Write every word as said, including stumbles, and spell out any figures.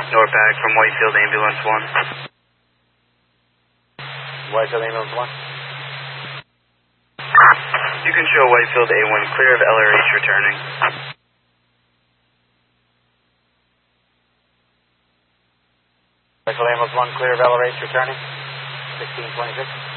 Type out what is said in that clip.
Norpac from Whitefield Ambulance one. Whitefield Ambulance one. You can show Whitefield A one clear of L R H returning. Whitefield Ambulance one clear of L R H returning. sixteen twenty-six.